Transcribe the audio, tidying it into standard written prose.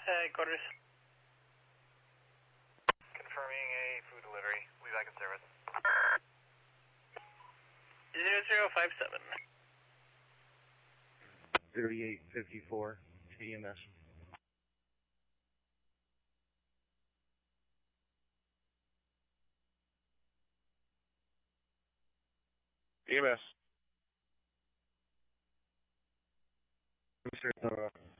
Quarters. Confirming a food delivery. We'll be back in service. 0057. 3854 TMS. EMS. Mr.